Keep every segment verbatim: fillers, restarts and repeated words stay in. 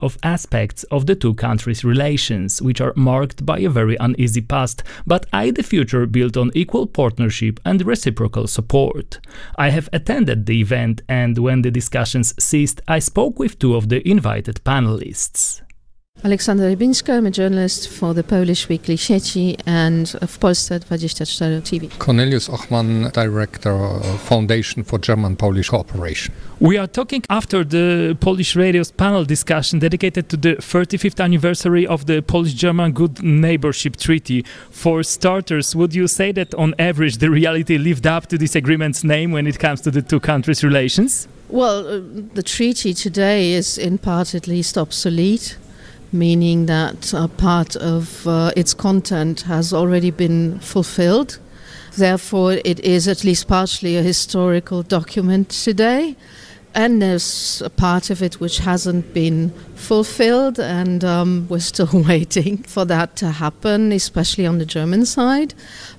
of aspects of the two countries' relations, which are marked by a very uneasy past, but eye the future built on equal partnership and reciprocal support. I have attended the event, and when the discussions ceased, I spoke with two of the invited panelists. Aleksandra Rybińska, I'm a journalist for the Polish weekly Sieci and of Polsce twenty-four T V. Cornelius Ochman, Director of Foundation for German-Polish Cooperation. We are talking after the Polish Radio's panel discussion dedicated to the thirty-fifth anniversary of the Polish-German Good Neighborship Treaty. For starters, would you say that on average the reality lived up to this agreement's name when it comes to the two countries' relations? Well, uh, the treaty today is in part at least obsolete, meaning that a part of uh, its content has already been fulfilled. Therefore, it is at least partially a historical document today. And there's a part of it which hasn't been fulfilled, and um, we're still waiting for that to happen, especially on the German side.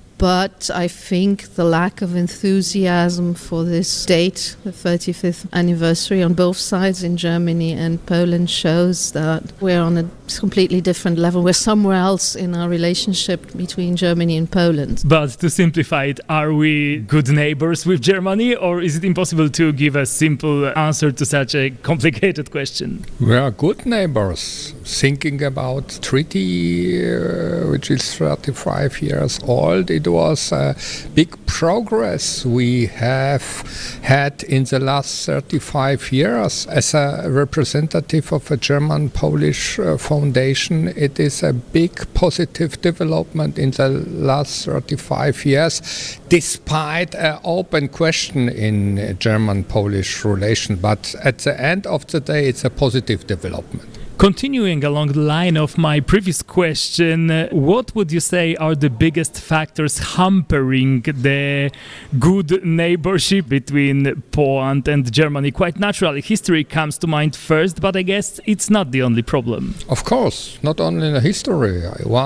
But I think the lack of enthusiasm for this date, the thirty-fifth anniversary, on both sides in Germany and Poland shows that we're on a completely different level. We're somewhere else in our relationship between Germany and Poland. But to simplify it, are we good neighbors with Germany, or is it impossible to give a simple answer to such a complicated question? We are good neighbors. Thinking about treaty, uh, which is thirty-five years old, it was a big progress we have had in the last thirty-five years. As a representative of a German-Polish uh, foundation, it is a big positive development in the last thirty-five years, despite an open question in German-Polish relation. But at the end of the day, it's a positive development. Continuing along the line of my previous question, uh, what would you say are the biggest factors hampering the good neighborship between Poland and Germany? Quite naturally, history comes to mind first, but I guess it's not the only problem. Of course, not only the history.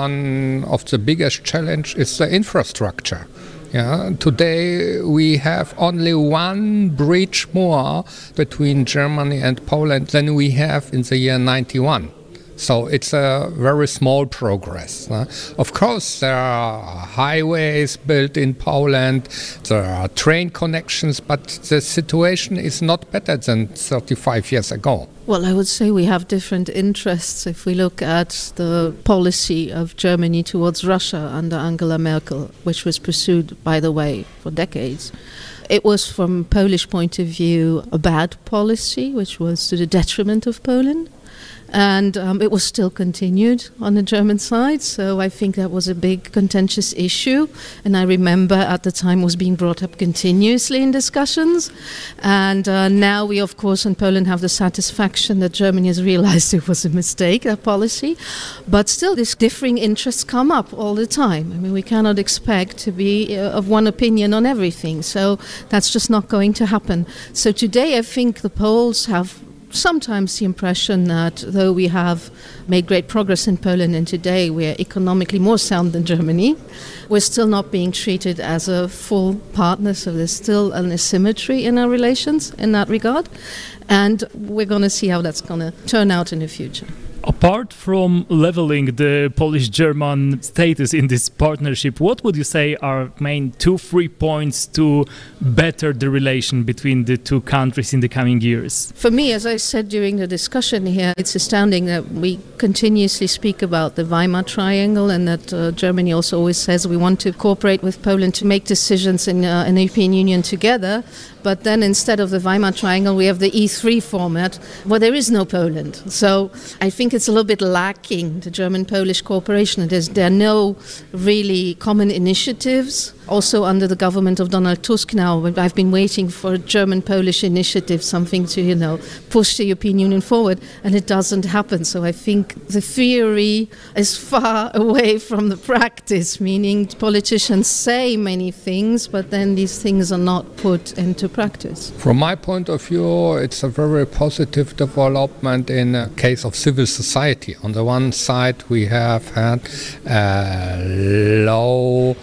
One of the biggest challenges is the infrastructure. Yeah, today we have only one bridge more between Germany and Poland than we have in the year ninety-one. So it's a very small progress. Uh, of course, there are highways built in Poland, there are train connections, but the situation is not better than thirty-five years ago. Well, I would say we have different interests. If we look at the policy of Germany towards Russia under Angela Merkel, which was pursued, by the way, for decades, it was, from a Polish point of view, a bad policy, which was to the detriment of Poland. And um, it was still continued on the German side, so I think that was a big contentious issue. And I remember at the time it was being brought up continuously in discussions. And uh, now we, of course, in Poland have the satisfaction that Germany has realized it was a mistake, that policy. But still, these differing interests come up all the time. I mean, we cannot expect to be uh, of one opinion on everything, so that's just not going to happen. So today I think the Poles have sometimes the impression that though we have made great progress in Poland and today we are economically more sound than Germany, we're still not being treated as a full partner, so there's still an asymmetry in our relations in that regard, and we're going to see how that's going to turn out in the future. Apart from leveling the Polish-German status in this partnership, what would you say are main two, three points to better the relation between the two countries in the coming years? For me, as I said during the discussion here, it's astounding that we continuously speak about the Weimar Triangle and that uh, Germany also always says we want to cooperate with Poland to make decisions in, uh, in the European Union together. But then instead of the Weimar Triangle, we have the E three format where there is no Poland. So I think it's a little bit lacking, the German-Polish cooperation. There's, there are no really common initiatives. Also under the government of Donald Tusk now, I've been waiting for a German-Polish initiative, something to, you know, push the European Union forward, and it doesn't happen. So I think the theory is far away from the practice, meaning politicians say many things, but then these things are not put into practice. From my point of view, it's a very positive development in the case of civil society. On the one side, we have had a low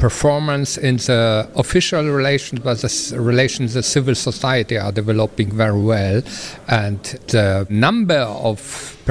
performance in the official relations, but the s- relations the civil society are developing very well, and the number of